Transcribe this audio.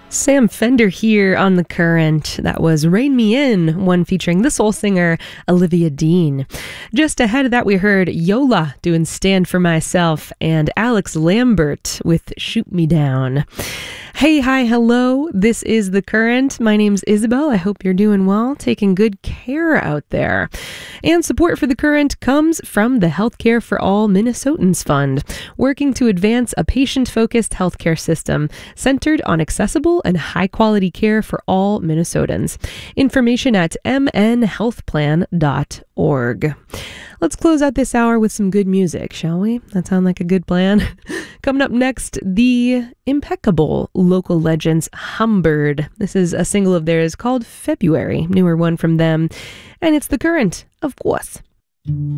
Sam Fender here on The Current. That was Rain Me In, one featuring the soul singer Olivia Dean. Just ahead of that, we heard Yola doing Stand For Myself and Alex Lambert with Shoot Me Down. Hey, hi, hello. This is The Current. My name's Isabel. I hope you're doing well, taking good care out there. And support for The Current comes from the Healthcare for All Minnesotans Fund, working to advance a patient-focused healthcare system centered on accessible and high-quality care for all Minnesotans. Information at mnhealthplan.org. Let's close out this hour with some good music, shall we? That sound like a good plan? Coming up next, the impeccable local legends Humbird. This is a single of theirs called February, newer one from them, and it's The Current, of course.